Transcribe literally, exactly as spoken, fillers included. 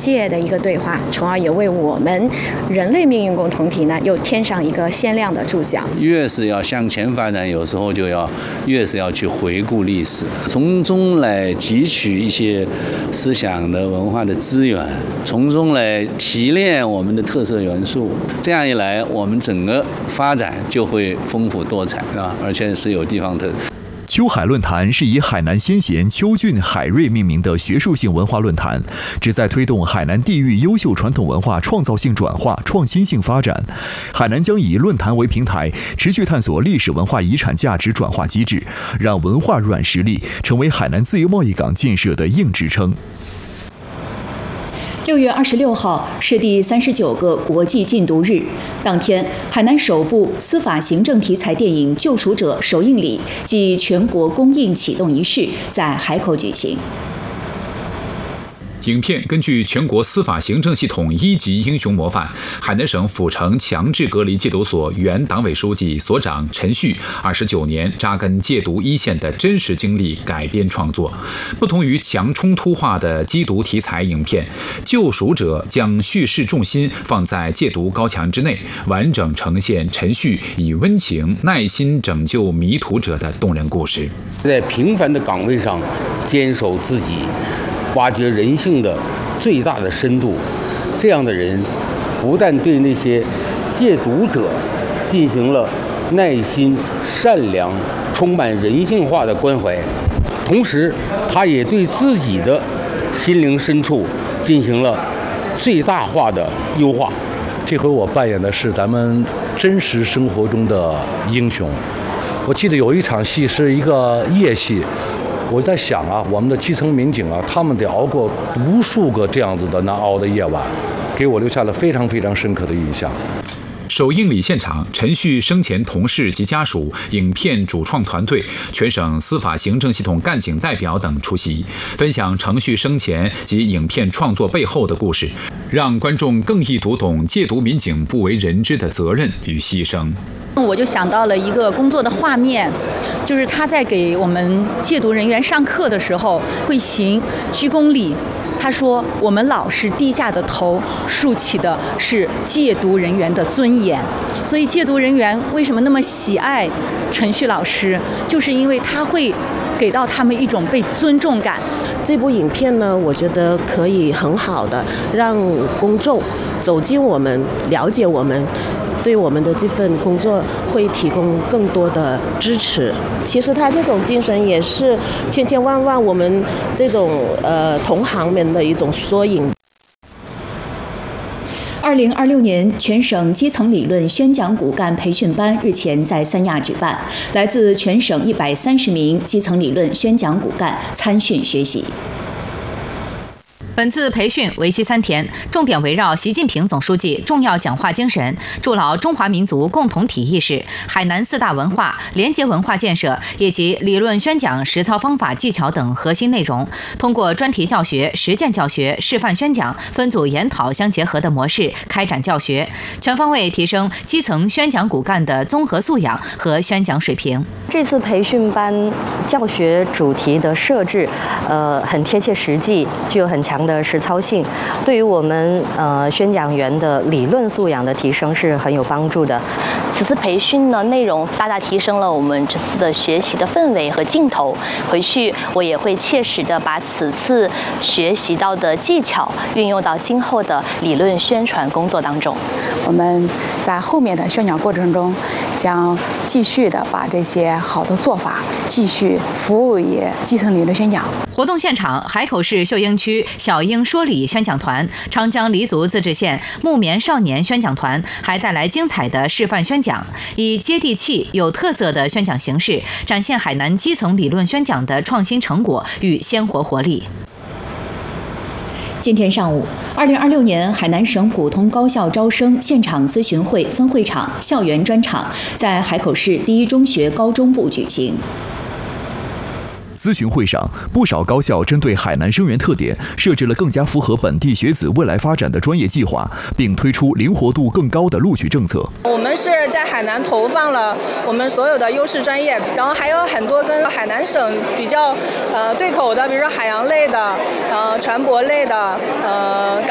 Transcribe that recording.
界的一个对话，从而也为我们人类命运共同体呢又添上一个鲜亮的注脚。 越是要向前发展，有时候就要越是要去回顾历史，从中来汲取一些思想的文化的资源，从中来提炼我们的特色元素。这样一来，我们整个发展就会丰富多彩啊，而且是有地方特色。 秋海论坛是以海南先贤邱俊海瑞命名的学术性文化论坛，旨在推动海南地域优秀传统文化创造性转化、创新性发展。海南将以论坛为平台，持续探索历史文化遗产价值转化机制，让文化软实力成为海南自由贸易港建设的硬支撑。 六月二十六号是第三十九个国际禁毒日，当天，海南首部司法行政题材电影《救赎者》首映礼暨全国公映启动仪式在海口举行。 影片根据全国司法行政系统一级英雄模范，海南省府城强制隔离戒毒所原党委书记、所长陈旭二十九年扎根戒毒一线的真实经历改编创作。不同于强冲突化的缉毒题材影片，《救赎者》将叙事重心放在戒毒高墙之内，完整呈现陈旭以温情、耐心拯救迷途者的动人故事。 在平凡的岗位上坚守自己，挖掘人性的最大的深度，这样的人不但对那些戒毒者进行了耐心、善良、充满人性化的关怀，同时他也对自己的心灵深处进行了最大化的优化。 这回我扮演的是咱们真实生活中的英雄。我记得有一场戏是一个夜戏，我在想啊，我们的基层民警啊，他们得熬过无数个这样子的难熬的夜晚，给我留下了非常非常深刻的印象。 首映礼现场，陈旭生前同事及家属、影片主创团队、全省司法行政系统干警代表等出席，分享程旭生前及影片创作背后的故事，让观众更易读懂戒毒民警不为人知的责任与牺牲。 我就想到了一个工作的画面，就是他在给我们戒毒人员上课的时候会行鞠躬礼。他说我们老是低下的头，竖起的是戒毒人员的尊严。所以戒毒人员为什么那么喜爱陈旭老师，就是因为他会给到他们一种被尊重感。 这部影片呢，我觉得可以很好的让公众走进我们，了解我们，对我们的这份工作会提供更多的支持。其实他这种精神也是千千万万我们这种呃同行们的一种缩影。 二零二六年全省基层理论宣讲骨干培训班日前在三亚举办，来自全省一百三十名基层理论宣讲骨干参训学习。 本次培训为期三天，重点围绕习近平总书记重要讲话精神、筑牢中华民族共同体意识、海南四大文化、廉洁文化建设以及理论宣讲实操方法技巧等核心内容，通过专题教学、实践教学、示范宣讲、分组研讨相结合的模式开展教学，全方位提升基层宣讲骨干的综合素养和宣讲水平。 这次培训班教学主题的设置，呃，很贴切实际，具有很强的实操性，对于我们呃宣讲员的理论素养的提升是很有帮助的。 此次培训呢，内容大大提升了我们这次的学习的氛围和劲头。回去我也会切实的把此次学习到的技巧运用到今后的理论宣传工作当中。 我们在后面的宣讲过程中，将继续的把这些好的做法继续服务于基层理论宣讲。 活动现场，海口市秀英区小英说理宣讲团、长江黎族自治县木棉少年宣讲团还带来精彩的示范宣讲，以接地气、有特色的宣讲形式，展现海南基层理论宣讲的创新成果与鲜活活力。 今天上午，二零二六年海南省普通高校招生现场咨询会分会场、校园专场在海口市第一中学高中部举行。 咨询会上，不少高校针对海南生源特点，设置了更加符合本地学子未来发展的专业计划，并推出灵活度更高的录取政策。 我们是在海南投放了我们所有的优势专业，然后还有很多跟海南省比较呃对口的，比如说海洋类的、呃船舶类的、呃